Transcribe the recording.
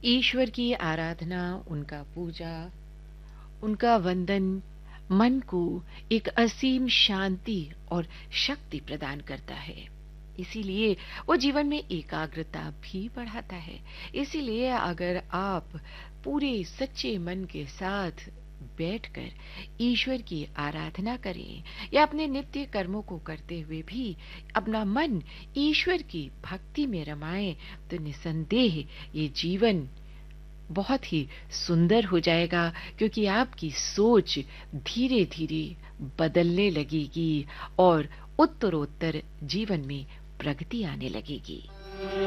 ईश्वर की आराधना, उनका पूजा, उनका वंदन मन को एक असीम शांति और शक्ति प्रदान करता है। इसीलिए वो जीवन में एकाग्रता भी बढ़ाता है। इसीलिए अगर आप पूरे सच्चे मन के साथ बैठकर ईश्वर की आराधना करें या अपने नित्य कर्मों को करते हुए भी अपना मन ईश्वर की भक्ति में रमाएं, तो निसंदेह ये जीवन बहुत ही सुंदर हो जाएगा, क्योंकि आपकी सोच धीरे धीरे बदलने लगेगी और उत्तरोत्तर जीवन में प्रगति आने लगेगी।